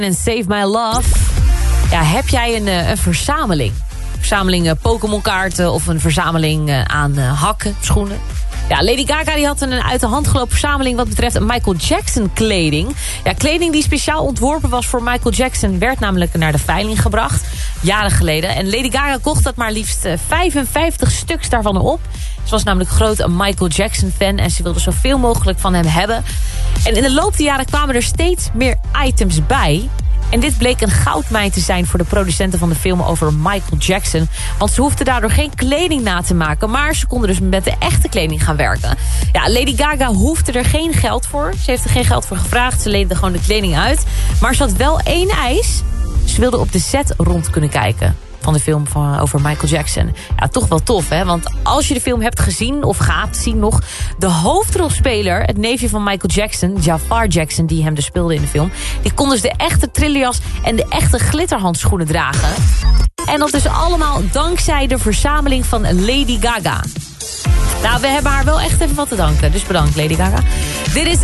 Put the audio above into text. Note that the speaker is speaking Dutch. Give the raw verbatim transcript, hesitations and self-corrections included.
En Save My Love. Ja, heb jij een, een verzameling? Verzameling uh, Pokémon kaarten of een verzameling uh, aan uh, hakken, schoenen? Ja, Lady Gaga die had een uit de hand gelopen verzameling wat betreft Michael Jackson kleding. Ja, kleding die speciaal ontworpen was voor Michael Jackson werd namelijk naar de veiling gebracht. Jaren geleden. En Lady Gaga kocht dat maar liefst vijfenvijftig stuks daarvan op. Ze was namelijk groot Michael Jackson fan en ze wilde zoveel mogelijk van hem hebben. En in de loop der jaren kwamen er steeds meer items bij. En dit bleek een goudmijn te zijn voor de producenten van de film over Michael Jackson. Want ze hoefden daardoor geen kleding na te maken, maar ze konden dus met de echte kleding gaan werken. Ja, Lady Gaga hoefde er geen geld voor. Ze heeft er geen geld voor gevraagd, ze leende gewoon de kleding uit. Maar ze had wel één eis. Ze wilde op de set rond kunnen kijken van de film van, over Michael Jackson. Ja, toch wel tof, hè? Want als je de film hebt gezien, of gaat zien nog, de hoofdrolspeler, het neefje van Michael Jackson, Jafar Jackson, die hem dus speelde in de film, die kon dus de echte trillerjas en de echte glitterhandschoenen dragen. En dat is allemaal dankzij de verzameling van Lady Gaga. Nou, we hebben haar wel echt even wat te danken. Dus bedankt, Lady Gaga. Dit is